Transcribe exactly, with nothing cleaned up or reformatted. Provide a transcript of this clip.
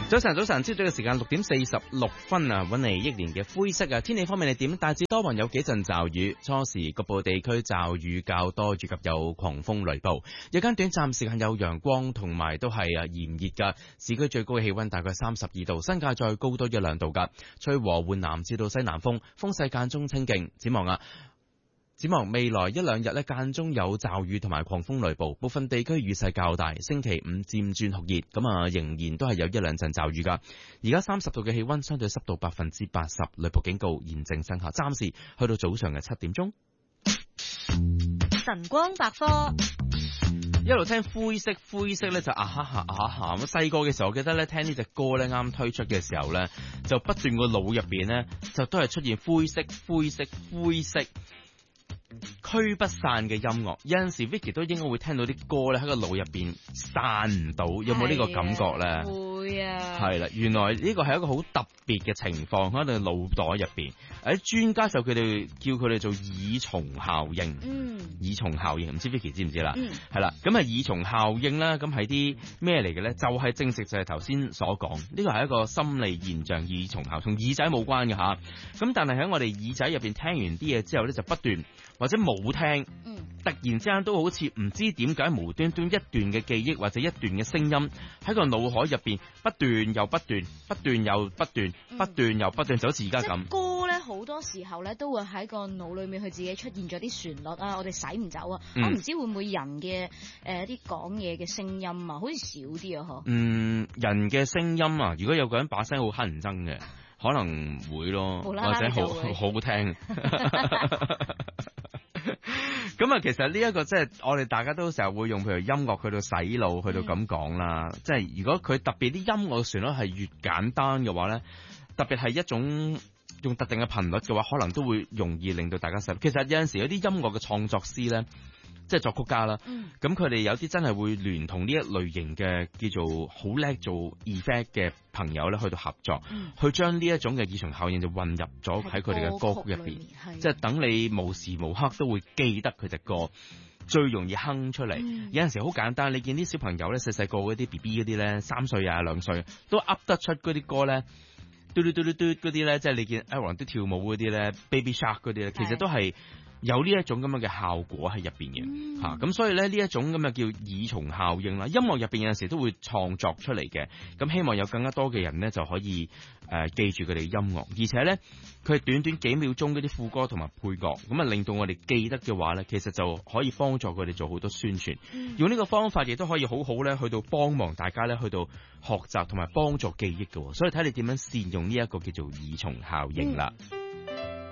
早晨，早晨，朝早嘅時間六點四十六分啊，搵嚟一年嘅灰色啊。天氣方面係點？大致多雲，有幾陣驟雨，初時局部地區驟雨較多，以及有狂風雷暴。日間短暫時間有陽光，同埋都係啊炎熱噶。市區最高氣溫大概三十二度，新界再高多一兩度噶。吹和緩南至到西南風，風勢間中清勁。展望啊！展望未來一兩日咧，間中有驟雨同埋狂風雷暴，部分地區雨勢較大。星期五漸轉酷熱，咁啊仍然都係有一兩陣驟雨噶。而家三十度嘅氣溫，相對濕度百分之八十，雷暴警告現正生效。暫時去到早上嘅七點鐘。 晨光百科， 一路聽灰色灰色咧就啊哈哈啊哈咁。細個嘅時候，我記得咧聽呢隻歌咧啱推出嘅時候咧，就不斷個腦入邊咧就都係出現灰色灰色灰色。驅不散嘅音樂，有陣時 Vicky 都應該會聽到啲歌咧喺個腦入邊散唔到，有冇呢個感覺咧？ 會啊， 係啦，原來呢個係一個好特別嘅情況喺你腦袋入邊。喺專家就佢哋叫佢哋做耳蟲效應。嗯，耳蟲效應唔知 Vicky 知唔知啦？嗯，係啦，咁啊耳蟲效應啦，咁係啲咩嚟嘅咧？就係、是、正式就係頭先所講，呢個係一個心理現象，耳蟲效同耳仔冇關嘅吓。咁但係喺我哋耳仔入邊聽完啲嘢之後咧，就不斷或者冇聽，嗯、突然之間都好似唔知點解無端端一段嘅記憶或者一段嘅聲音喺個腦海入邊不斷又不斷，不斷又不斷，不斷又不斷，就好似而家咁。 歌咧好多時候咧都會喺個腦裏面佢自己出現咗啲旋律啊，我哋洗唔走啊。嗯、我唔知會唔會人嘅誒啲講嘢嘅聲音啊，好似少啲啊嗬。嗯， 人嘅聲音啊，如果有個人把聲好乞人憎嘅，可能會咯，或者好好好聽。咁啊，其實呢一個即係我哋大家都成日會用，譬如音樂去到洗腦，去到咁講啦。即係如果佢特別啲音樂旋律係越簡單嘅話咧，特別係一種用特定嘅頻率嘅話，可能都會容易令到大家洗。其實有陣時有啲音樂嘅創作師咧，即係作曲家啦，咁佢哋有啲真係會聯同呢一類型嘅叫做好叻做 effect 嘅朋友咧，去到合作，嗯、去將呢一種嘅耳蟲效應就混入咗喺佢哋嘅歌曲入邊，即係等你無時無刻都會記得佢隻歌，最容易哼出嚟。嗯、有陣時好簡單，你見啲小朋友咧，細細個嗰啲 B B 嗰啲咧，三歲啊兩歲都噏得出嗰啲歌咧，嘟嘟嘟嘟嘟嗰啲咧，即係你見 Aaron 都跳舞嗰啲咧 ，Baby Shark 嗰啲咧，其實都係有呢一種咁樣嘅效果喺入邊嘅嚇，咁、嗯啊、所以咧呢一種咁嘅叫耳蟲效應啦。音樂入邊有陣時都會創作出嚟嘅，咁希望有更加多嘅人咧就可以誒、呃、記住佢哋音樂，而且咧佢係短短幾秒鐘嗰啲副歌同埋配樂，咁啊令到我哋記得嘅話咧，其實就可以幫助佢哋做好多宣傳。嗯、用呢個方法亦都可以好好咧去到幫忙大家咧去到學習同埋幫助記憶嘅，所以睇你點樣善用呢一個叫做耳蟲效應啦。嗯